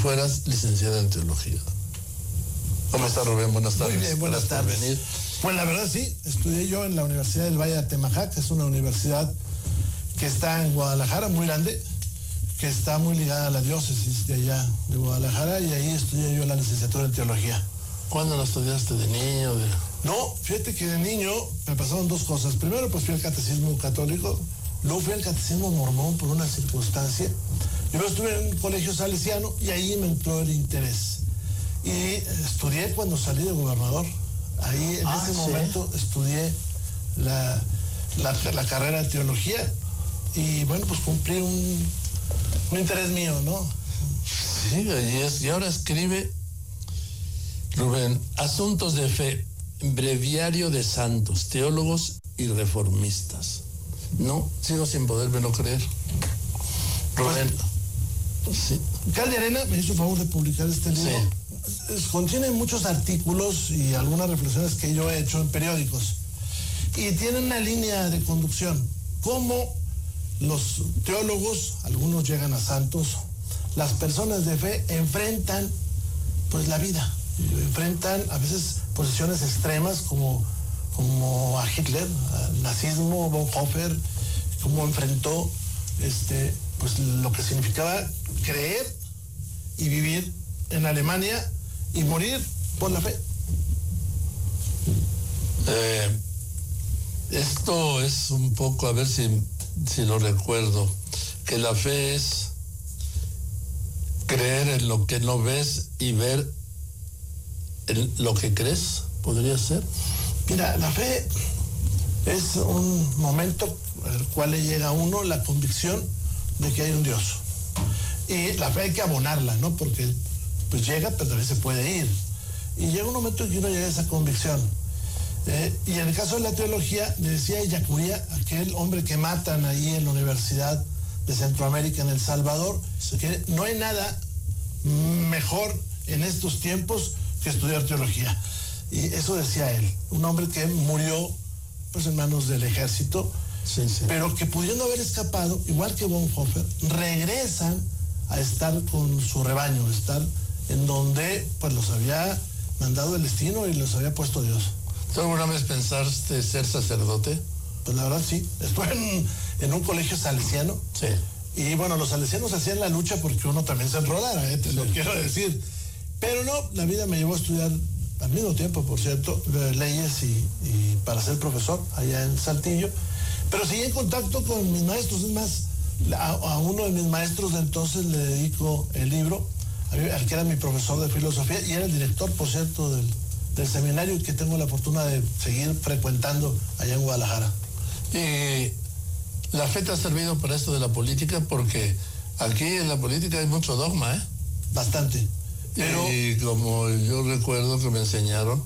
fueras licenciada en teología. ¿Cómo está, Rubén? Buenas tardes. Muy bien, buenas tardes. Venir. Pues la verdad sí, estudié yo en la Universidad del Valle de Atemajac, que es una universidad que está en Guadalajara, muy grande, que está muy ligada a la diócesis de allá de Guadalajara, y ahí estudié yo la licenciatura en teología. ¿Cuándo la estudiaste? ¿De niño? No, fíjate que de niño me pasaron dos cosas. Primero, pues fui al catecismo católico, luego fui al catecismo mormón por una circunstancia. Yo estuve en un colegio salesiano y ahí me entró el interés. Y estudié cuando salí de gobernador. Ahí en ese momento estudié la carrera de teología y bueno, pues cumplí un interés mío, ¿no? Sí, y ahora escribe, Rubén, Asuntos de Fe, breviario de santos, teólogos y reformistas. No, sigo sin podérmelo creer. Rubén. Sí. Cal de Arena me hizo el favor de publicar este libro. Sí. Contiene muchos artículos y algunas reflexiones que yo he hecho en periódicos. Y tiene una línea de conducción. Cómo los teólogos, algunos llegan a santos, las personas de fe enfrentan pues la vida. Enfrentan a veces posiciones extremas como a Hitler, al nazismo, Bonhoeffer, cómo enfrentó pues lo que significaba creer y vivir en Alemania y morir por la fe. Esto es un poco, a ver si lo recuerdo, que la fe es creer en lo que no ves y ver en lo que crees, ¿podría ser? Mira, la fe es un momento al cual le llega a uno la convicción de que hay un Dios. Y la fe hay que abonarla, ¿no? Porque pues llega, pero también se puede ir. Y llega un momento en que uno llega a esa convicción. Y en el caso de la teología, le decía Yacuría, aquel hombre que matan ahí en la Universidad de Centroamérica, en El Salvador, que no hay nada mejor en estos tiempos que estudiar teología. Y eso decía él, un hombre que murió pues en manos del ejército, pero que pudiendo haber escapado, igual que Bonhoeffer, regresan a estar con su rebaño, estar en donde pues los había mandado el destino y los había puesto Dios. ¿Tú alguna vez pensaste ser sacerdote? Pues la verdad sí, estuve en un colegio salesiano. Sí. Y bueno, los salesianos hacían la lucha porque uno también se enrolara, te lo quiero decir. Pero no, la vida me llevó a estudiar al mismo tiempo, por cierto, leyes y para ser profesor allá en Saltillo. Pero seguí en contacto con mis maestros, es más, a uno de mis maestros de entonces le dedico el libro, al que era mi profesor de filosofía y era el director, por cierto, del seminario que tengo la fortuna de seguir frecuentando allá en Guadalajara. Y la fe te ha servido para esto de la política, porque aquí en la política hay mucho dogma, ¿eh? Bastante. Pero... Y como yo recuerdo que me enseñaron,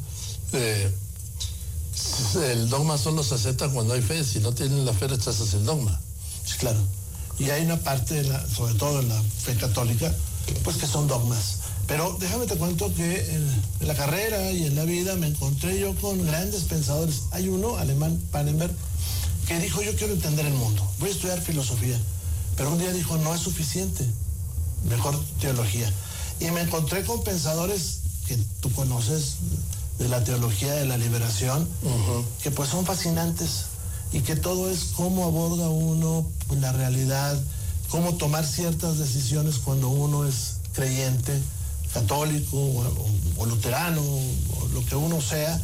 el dogma solo se acepta cuando hay fe. Si no tienen la fe, rechazas el dogma. Sí, claro. Y hay una parte, sobre todo en la fe católica, pues que son dogmas. Pero déjame te cuento que en la carrera y en la vida me encontré yo con grandes pensadores. Hay uno, alemán, Pannenberg, que dijo: yo quiero entender el mundo, voy a estudiar filosofía. Pero un día dijo: no es suficiente, mejor teología. Y me encontré con pensadores que tú conoces, de la teología de la liberación, que pues son fascinantes, y que todo es cómo aborda uno la realidad, cómo tomar ciertas decisiones cuando uno es creyente, católico o luterano, o lo que uno sea,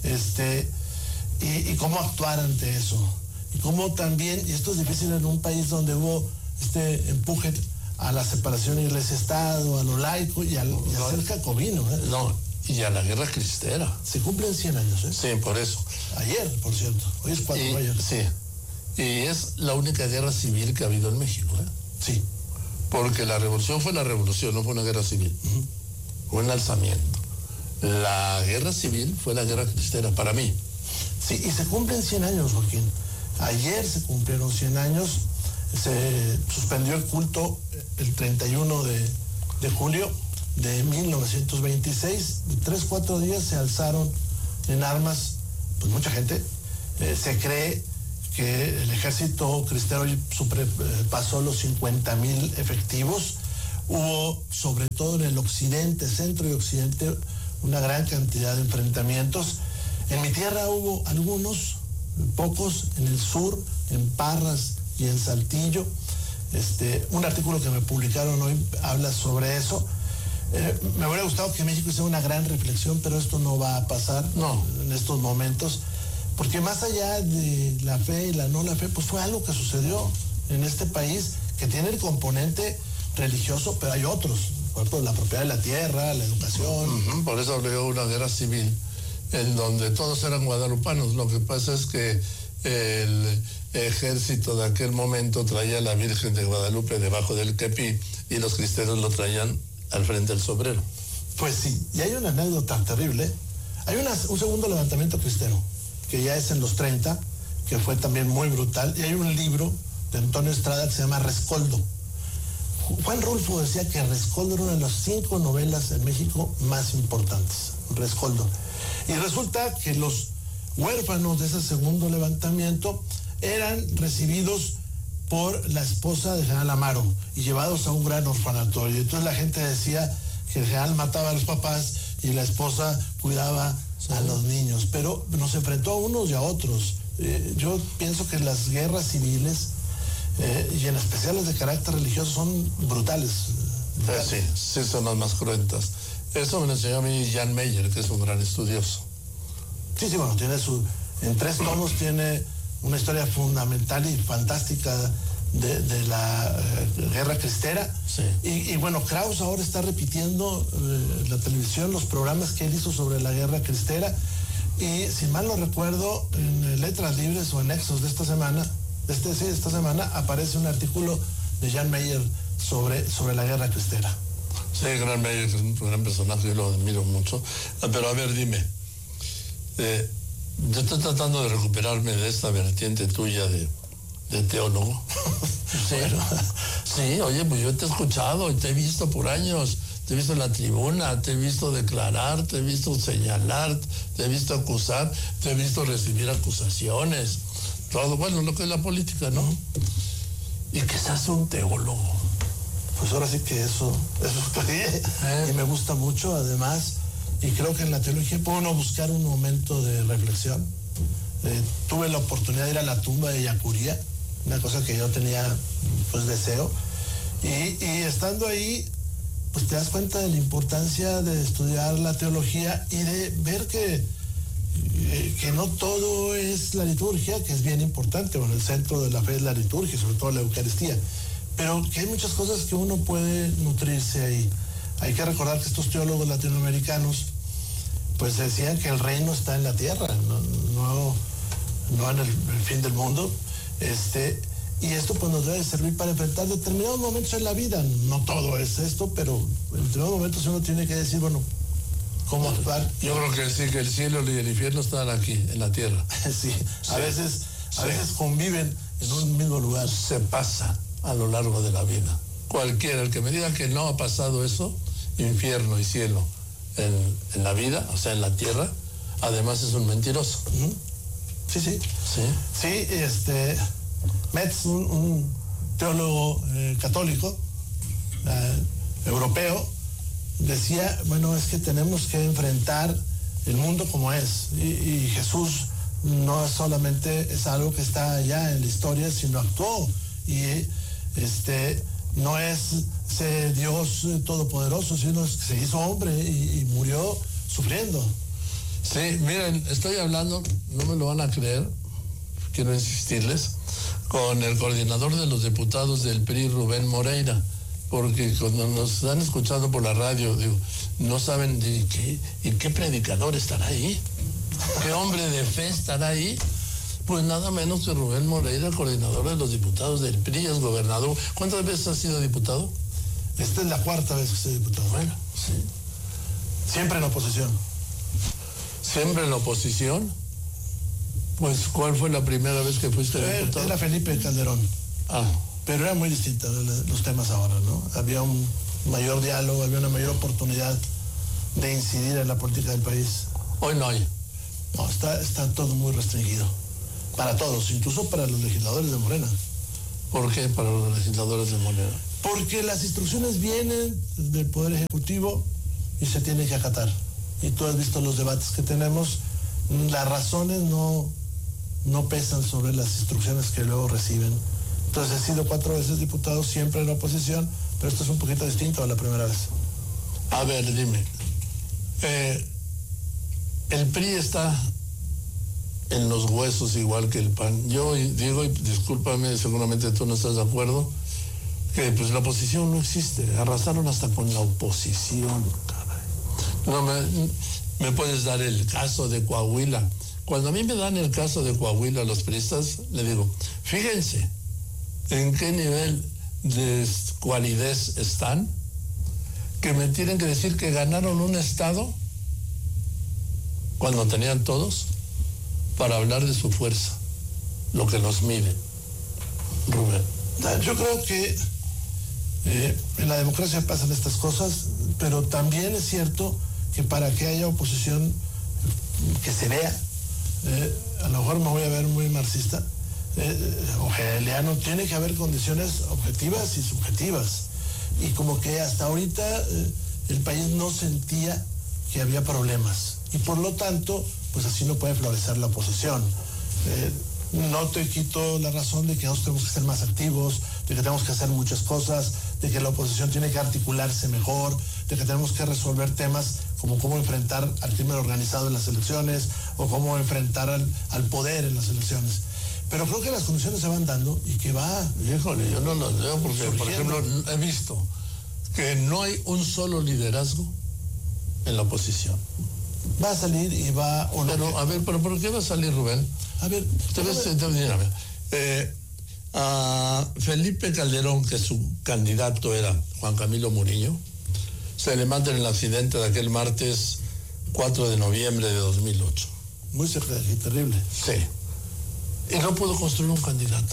y cómo actuar ante eso. Y cómo también, y esto es difícil en un país donde hubo este empuje a la separación iglesia-estado, a lo laico y a ser jacobino. No, y a la guerra cristera. Se cumplen 100 años, ¿eh? Sí, por eso. Ayer, por cierto. Hoy es 4 de ayer. Sí. Y es la única guerra civil que ha habido en México, ¿eh? Sí. Porque la revolución fue la revolución, no fue una guerra civil. Fue un alzamiento. La guerra civil fue la guerra cristera, para mí. Sí, y se cumplen 100 años, Joaquín. Ayer se cumplieron 100 años. Se suspendió el culto el 31 de julio de 1926. 3-4 días se alzaron en armas, pues mucha gente. Se cree que el ejército cristero pasó los 50,000 efectivos. Hubo, sobre todo en el occidente, centro y occidente, una gran cantidad de enfrentamientos. En mi tierra hubo algunos, pocos, en el sur, en Parras y en Saltillo. Un artículo que me publicaron hoy habla sobre eso. Me hubiera gustado que México hiciera una gran reflexión, pero esto no va a pasar en estos momentos, porque más allá de la fe y la no la fe, pues fue algo que sucedió en este país que tiene el componente religioso, pero hay otros, por ejemplo, la propiedad de la tierra, la educación. Por eso habló una guerra civil en donde todos eran guadalupanos. Lo que pasa es que el ejército de aquel momento traía a la Virgen de Guadalupe debajo del kepi y los cristeros lo traían al frente del sombrero. Pues sí, y hay una anécdota terrible. Hay un segundo levantamiento cristero, que ya es en los 30, que fue también muy brutal, y hay un libro de Antonio Estrada que se llama Rescoldo. Juan Rulfo decía que Rescoldo era una de las 5 novelas en México más importantes, Rescoldo. Y resulta que los huérfanos de ese segundo levantamiento eran recibidos por la esposa de General Amaro y llevados a un gran orfanatorio. Entonces la gente decía que el general mataba a los papás y la esposa cuidaba a los niños, pero nos enfrentó a unos y a otros. Yo pienso que las guerras civiles, y en especial las de carácter religioso, son brutales. Sí, son las más cruentas. Eso me lo enseñó a mí Jan Meyer, que es un gran estudioso. Sí, bueno, en 3 tomos tiene una historia fundamental y fantástica de la guerra cristera. Sí. Y bueno, Krauss ahora está repitiendo la televisión, los programas que él hizo sobre la guerra cristera, y si mal no recuerdo, en Letras Libres o en Nexos de esta semana, esta semana aparece un artículo de Jan Meyer sobre la guerra cristera. Sí, Jan Meyer es un gran personaje, yo lo admiro mucho. Pero a ver, dime, yo estoy tratando de recuperarme de esta vertiente tuya de teólogo. Sí, sí, oye, pues yo te he escuchado y te he visto por años, te he visto en la tribuna, te he visto declarar, te he visto señalar, te he visto acusar, te he visto recibir acusaciones, todo, bueno, lo que es la política, ¿no? ¿Y qué se hace un teólogo? Pues ahora sí que eso estudié y me gusta mucho, además, y creo que en la teología puede uno buscar un momento de reflexión. Tuve la oportunidad de ir a la tumba de Yacuría, una cosa que yo tenía pues deseo, y estando ahí pues te das cuenta de la importancia de estudiar la teología y de ver que no todo es la liturgia, que es bien importante. Bueno, el centro de la fe es la liturgia, sobre todo la Eucaristía, pero que hay muchas cosas que uno puede nutrirse ahí. Hay que recordar que estos teólogos latinoamericanos pues decían que el reino está en la tierra, no en el fin del mundo, y esto pues nos debe servir para enfrentar determinados momentos en la vida. No todo es esto, pero en determinados momentos uno tiene que decir, bueno, ¿cómo actuar? Yo creo que sí, que el cielo y el infierno están aquí, en la tierra. Sí, a veces conviven en un mismo lugar. Se pasa a lo largo de la vida. Cualquiera, el que me diga que no ha pasado eso, infierno y cielo, en la vida, o sea, en la tierra, además es un mentiroso. Sí. Metz, un teólogo católico, europeo, decía, bueno, es que tenemos que enfrentar el mundo como es, y Jesús no solamente es algo que está allá en la historia, sino actuó, y no es ese Dios todopoderoso, sino que se hizo hombre y murió sufriendo. Sí, miren, estoy hablando, no me lo van a creer, quiero insistirles, con el coordinador de los diputados del PRI, Rubén Moreira, porque cuando nos están escuchando por la radio, digo, no saben ¿y qué predicador estará ahí? ¿Qué hombre de fe estará ahí? Pues nada menos que Rubén Moreira, coordinador de los diputados del PRI, es gobernador. ¿Cuántas veces has sido diputado? Esta es la 4ª vez que soy diputado. Bueno, sí. Siempre en oposición. ¿Siempre en la oposición? Pues, ¿cuál fue la primera vez que fuiste diputado? Era Felipe Calderón. Pero era muy distinta los temas ahora, ¿no? Había un mayor diálogo, había una mayor oportunidad de incidir en la política del país. Hoy no hay. No, está todo muy restringido. Para todos, incluso para los legisladores de Morena. ¿Por qué para los legisladores de Morena? Porque las instrucciones vienen del Poder Ejecutivo y se tienen que acatar. Y tú has visto los debates que tenemos, las razones no pesan sobre las instrucciones que luego reciben. Entonces he sido 4 veces diputado, siempre en la oposición, pero esto es un poquito distinto a la primera vez. A ver, dime, el PRI está en los huesos igual que el PAN. Yo digo, y discúlpame, seguramente tú no estás de acuerdo, que pues la oposición no existe. Arrasaron hasta con la oposición, caray. No me puedes dar el caso de Coahuila. Cuando a mí me dan el caso de Coahuila los priistas, le digo, fíjense en qué nivel de cualidez están, que me tienen que decir que ganaron un estado cuando tenían todos para hablar de su fuerza, lo que nos mide. Rubén. Yo creo que en la democracia pasan estas cosas, pero también es cierto que para que haya oposición que se vea, a lo mejor me voy a ver muy marxista o hegeliano, tiene que haber condiciones objetivas y subjetivas. Y como que hasta ahorita el país no sentía que había problemas. Y por lo tanto, pues así no puede florecer la oposición. No te quito la razón de que nosotros tenemos que ser más activos, de que tenemos que hacer muchas cosas, de que la oposición tiene que articularse mejor, de que tenemos que resolver temas como cómo enfrentar al crimen organizado en las elecciones o cómo enfrentar al poder en las elecciones. Pero creo que las condiciones se van dando y que va... Híjole, yo no lo veo porque, surgiendo. Por ejemplo, he visto que no hay un solo liderazgo en la oposición. Va a salir y va... O no. Pero, a ver, ¿pero por qué va a salir, Rubén? A ver... A Felipe Calderón, que su candidato era Juan Camilo Murillo, se le mata en el accidente de aquel martes 4 de noviembre de 2008. Muy terrible. Sí. Y no pudo construir un candidato.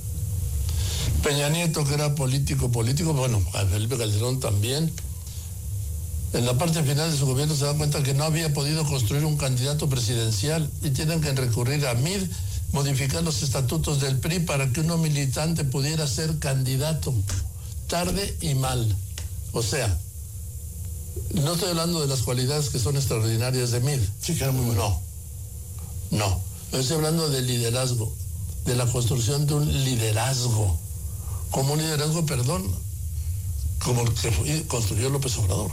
Peña Nieto, que era político, bueno, a Felipe Calderón también, en la parte final de su gobierno se da cuenta que no había podido construir un candidato presidencial y tienen que recurrir a MID, modificar los estatutos del PRI para que uno militante pudiera ser candidato. Tarde y mal. O sea, no estoy hablando de las cualidades que son extraordinarias de MID. Sí, que era muy bueno. No. Estoy hablando de liderazgo, de la construcción de un liderazgo. Como un liderazgo, como el que construyó López Obrador.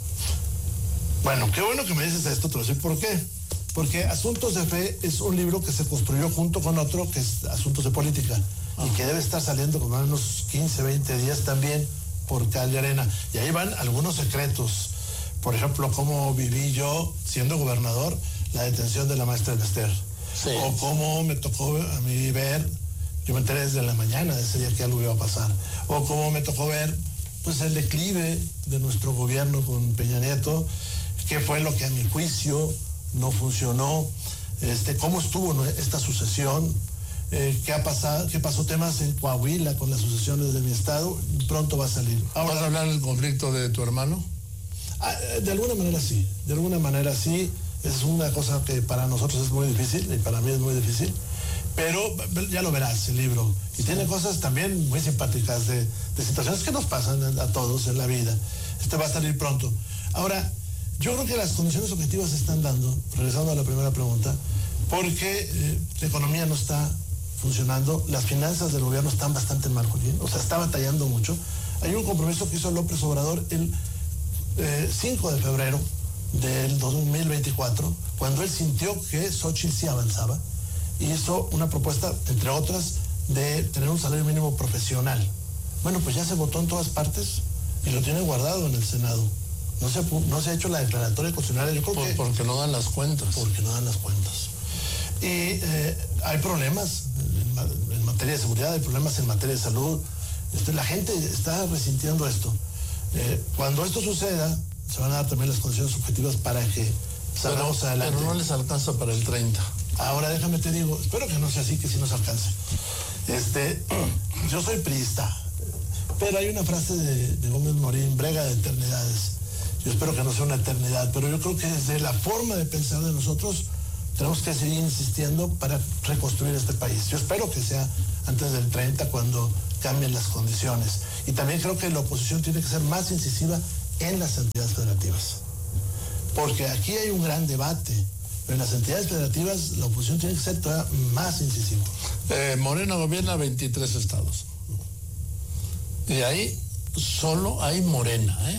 Bueno, qué bueno que me dices esto, te voy a decir por qué. Porque Asuntos de Fe es un libro que se construyó junto con otro, que es Asuntos de Política, y que debe estar saliendo como en unos 15, 20 días también por Cal y Arena. Y ahí van algunos secretos. Por ejemplo, cómo viví yo, siendo gobernador, la detención de la maestra Bester. Sí. O cómo me tocó a mí ver, yo me enteré desde la mañana de ese día que algo iba a pasar. O cómo me tocó ver, pues, el declive de nuestro gobierno con Peña Nieto, qué fue lo que a mi juicio no funcionó, cómo estuvo esta sucesión, qué ha pasado, qué pasó temas en Coahuila con las sucesiones de mi estado, pronto va a salir. Ahora, ¿vas a hablar del conflicto de tu hermano? De alguna manera sí, es una cosa que para nosotros es muy difícil y para mí es muy difícil, pero ya lo verás el libro. Y tiene cosas también muy simpáticas de situaciones que nos pasan a todos en la vida. Va a salir pronto. Ahora, yo creo que las condiciones objetivas se están dando, regresando a la primera pregunta, porque la economía no está funcionando, las finanzas del gobierno están bastante mal, o sea, está batallando mucho. Hay un compromiso que hizo López Obrador el 5 de febrero del 2024, cuando él sintió que Xochitl sí avanzaba, y hizo una propuesta, entre otras, de tener un salario mínimo profesional. Bueno, pues ya se votó en todas partes y lo tiene guardado en el Senado. No se ha hecho la declaratoria constitucional. Yo creo que porque no dan las cuentas. Porque no dan las cuentas. Y hay problemas en materia de seguridad, hay problemas en materia de salud. La gente está resintiendo esto. Cuando esto suceda, se van a dar también las condiciones objetivas para que salgamos adelante. Pero no les alcanza para el 30. Ahora déjame te digo, espero que no sea así, que sí nos alcance. Yo soy priista, pero hay una frase de Gómez Morín, brega de eternidades. Yo espero que no sea una eternidad, pero yo creo que desde la forma de pensar de nosotros tenemos que seguir insistiendo para reconstruir este país. Yo espero que sea antes del 30 cuando cambien las condiciones. Y también creo que la oposición tiene que ser más incisiva en las entidades federativas. Porque aquí hay un gran debate, pero en las entidades federativas la oposición tiene que ser todavía más incisiva. Morena gobierna 23 estados. Y ahí solo hay Morena, ¿eh?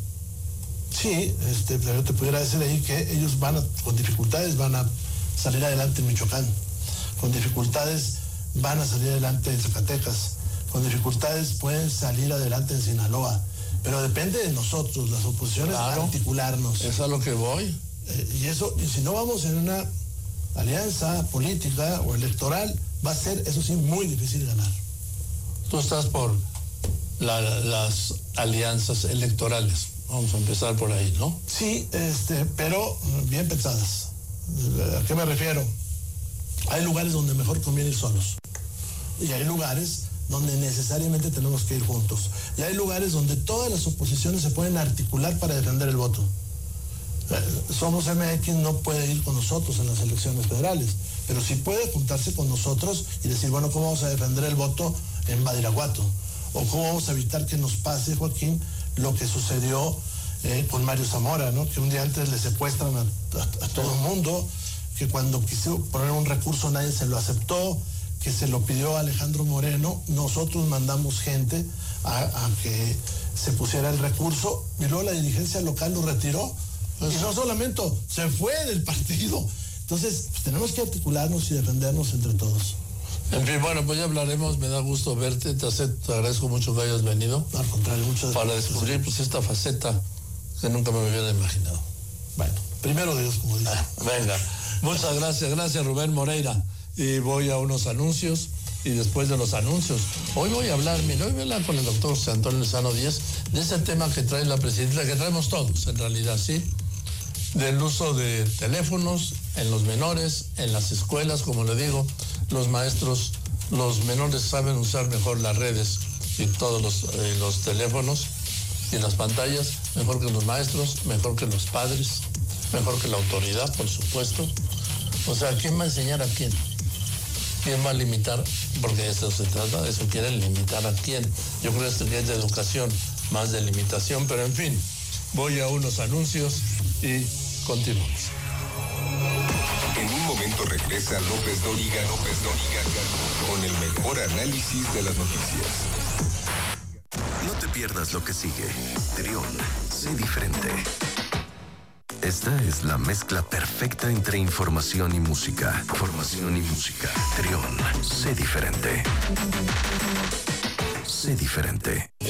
Sí, yo te pudiera decir ahí que ellos con dificultades van a salir adelante en Michoacán, con dificultades van a salir adelante en Zacatecas, con dificultades pueden salir adelante en Sinaloa, pero depende de nosotros, las oposiciones, claro, articularnos. Es a lo que voy. Y si no vamos en una alianza política o electoral, va a ser, eso sí, muy difícil ganar. Tú estás por las alianzas electorales. Vamos a empezar por ahí, ¿no? Sí, pero bien pensadas. ¿A qué me refiero? Hay lugares donde mejor conviene ir solos. Y hay lugares donde necesariamente tenemos que ir juntos. Y hay lugares donde todas las oposiciones se pueden articular para defender el voto. Somos MX no puede ir con nosotros en las elecciones federales, pero sí puede juntarse con nosotros y decir, bueno, ¿cómo vamos a defender el voto en Badiraguato? O ¿cómo vamos a evitar que nos pase, Joaquín, lo que sucedió con Mario Zamora, ¿no? Que un día antes le secuestran a todo el mundo, que cuando quiso poner un recurso nadie se lo aceptó, que se lo pidió a Alejandro Moreno, nosotros mandamos gente a que se pusiera el recurso y luego la dirigencia local lo retiró y no solamente se fue del partido. Entonces, pues, tenemos que articularnos y defendernos entre todos. En fin, bueno, pues ya hablaremos, me da gusto verte, te agradezco mucho que hayas venido. Al contrario, muchas gracias. Para descubrir pues esta faceta que nunca me hubiera imaginado. Bueno, primero Dios, como dice. Venga, muchas gracias Rubén Moreira. Y voy a unos anuncios y después de los anuncios, hoy voy a hablar con el doctor José Antonio Lozano Díez de ese tema que trae la presidenta, que traemos todos en realidad, ¿sí? Del uso de teléfonos en los menores, en las escuelas, como le digo, los maestros, los menores saben usar mejor las redes y todos los teléfonos y las pantallas, mejor que los maestros, mejor que los padres, mejor que la autoridad, por supuesto. O sea, ¿quién va a enseñar a quién? ¿Quién va a limitar? Porque de eso se trata, de eso quieren limitar a quién. Yo creo que es de educación, más de limitación, pero en fin, voy a unos anuncios y continuamos. En un momento regresa López Dóriga con el mejor análisis de las noticias. No te pierdas lo que sigue. Trión, sé diferente. Esta es la mezcla perfecta entre información y música. Trión, sé diferente. Sé diferente.